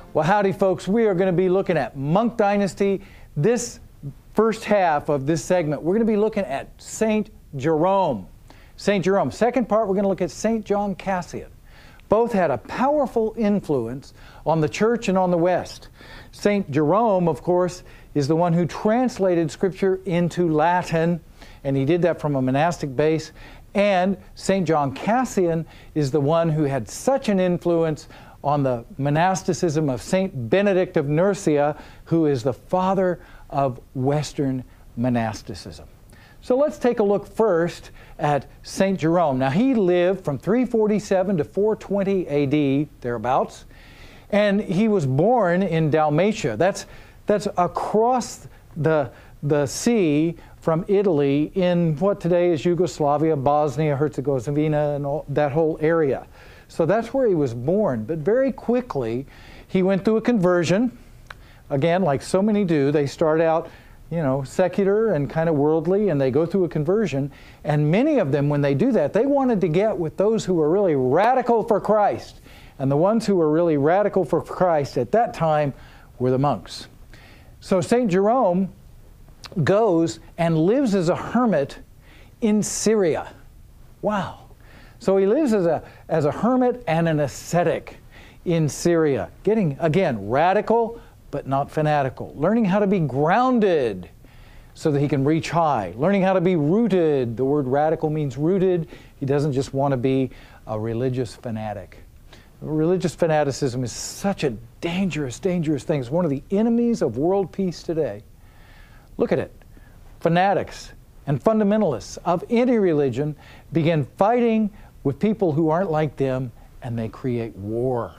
Well, howdy, folks. We are going to be looking at Monk Dynasty. This first half of this segment, we're going to be looking at St. Jerome. St. Jerome. Second part, we're going to look at St. John Cassian. Both had a powerful influence on the church and on the West. St. Jerome, of course, is the one who translated Scripture into Latin, and he did that from a monastic base. And St. John Cassian is the one who had such an influence on the monasticism of St. Benedict of Nursia, who is the father of Western monasticism. So let's take a look first at St. Jerome. Now, he lived from 347 to 420 AD, thereabouts, and he was born in Dalmatia. That's across the sea from Italy in what today is Yugoslavia, Bosnia, Herzegovina, and all, that whole area. So that's where he was born. But very quickly, he went through a conversion. Again, like so many do, they start out, secular and kind of worldly, and they go through a conversion. And many of them, when they do that, they wanted to get with those who were really radical for Christ. And the ones who were really radical for Christ at that time were the monks. So St. Jerome goes and lives as a hermit in Syria. Wow. So he lives as a hermit and an ascetic in Syria, getting, again, radical but not fanatical, learning how to be grounded so that he can reach high, learning how to be rooted. The word radical means rooted. He doesn't just want to be a religious fanatic. Religious fanaticism is such a dangerous, dangerous thing. It's one of the enemies of world peace today. Look at it. Fanatics and fundamentalists of any religion begin fighting with people who aren't like them, and they create war,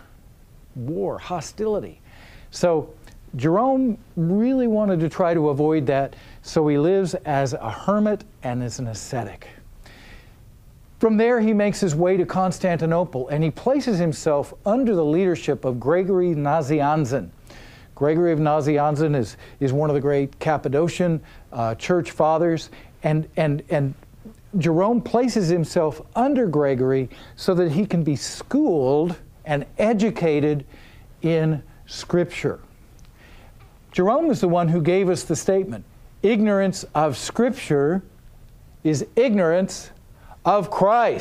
hostility. So Jerome really wanted to try to avoid that, so he lives as a hermit and as an ascetic. From there, he makes his way to Constantinople, and he places himself under the leadership of Gregory Nazianzen. Gregory of Nazianzen is one of the great Cappadocian church fathers, and Jerome places himself under Gregory so that he can be schooled and educated in Scripture. Jerome is the one who gave us the statement, ignorance of Scripture is ignorance of Christ.